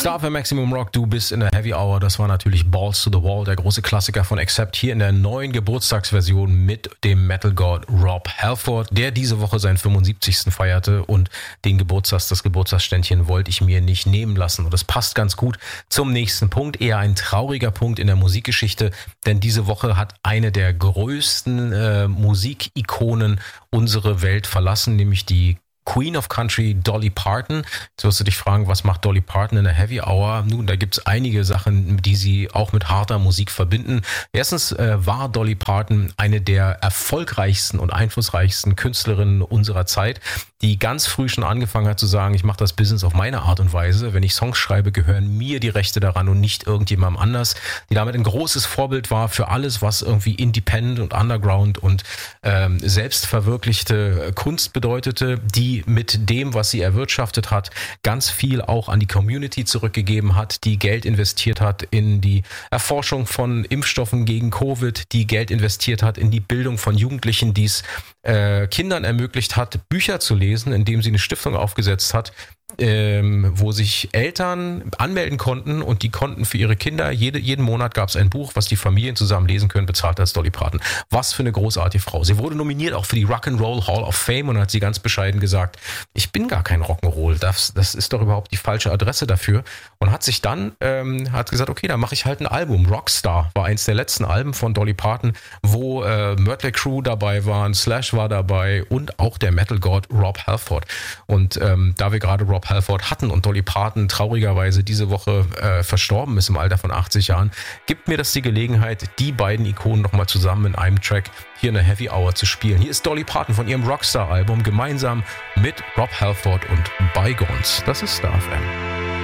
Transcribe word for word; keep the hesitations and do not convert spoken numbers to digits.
Star F M Maximum Rock, du bist in der Heavy Hour. Das war natürlich Balls to the Wall, der große Klassiker von Accept, hier in der neuen Geburtstagsversion mit dem Metal God Rob Halford, der diese Woche seinen fünfundsiebzigsten feierte, und den Geburtstags, das Geburtstagsständchen wollte ich mir nicht nehmen lassen. Und das passt ganz gut zum nächsten Punkt, eher ein trauriger Punkt in der Musikgeschichte, denn diese Woche hat eine der größten äh, Musikikonen unsere Welt verlassen, nämlich die Queen of Country, Dolly Parton. Jetzt wirst du dich fragen, was macht Dolly Parton in der Heavy Hour? Nun, da gibt es einige Sachen, die sie auch mit harter Musik verbinden. Erstens äh, war Dolly Parton eine der erfolgreichsten und einflussreichsten Künstlerinnen unserer Zeit, die ganz früh schon angefangen hat zu sagen, ich mache das Business auf meine Art und Weise. Wenn ich Songs schreibe, gehören mir die Rechte daran und nicht irgendjemandem anders. Die damit ein großes Vorbild war für alles, was irgendwie Independent und Underground und ähm, selbstverwirklichte Kunst bedeutete, die mit dem, was sie erwirtschaftet hat, ganz viel auch an die Community zurückgegeben hat, die Geld investiert hat in die Erforschung von Impfstoffen gegen Covid, die Geld investiert hat in die Bildung von Jugendlichen, die es äh, Kindern ermöglicht hat, Bücher zu lesen, indem sie eine Stiftung aufgesetzt hat, Ähm, wo sich Eltern anmelden konnten, und die konnten für ihre Kinder, jede, jeden Monat gab es ein Buch, was die Familien zusammen lesen können, bezahlt als Dolly Parton. Was für eine großartige Frau. Sie wurde nominiert auch für die Rock'n'Roll Hall of Fame und hat sie ganz bescheiden gesagt, ich bin gar kein Rock'n'Roll, das, das ist doch überhaupt die falsche Adresse dafür, und hat sich dann, ähm, hat gesagt, okay, dann mache ich halt ein Album. Rockstar war eins der letzten Alben von Dolly Parton, wo äh, Mötley Crüe dabei waren, Slash war dabei und auch der Metal God Rob Halford. Und ähm, da wir gerade Rob Halford hatten und Dolly Parton traurigerweise diese Woche äh, verstorben ist im Alter von achtzig Jahren, gibt mir das die Gelegenheit, die beiden Ikonen nochmal zusammen in einem Track hier in der Heavy Hour zu spielen. Hier ist Dolly Parton von ihrem Rockstar-Album gemeinsam mit Rob Halford und Bygones. Das ist Star F M.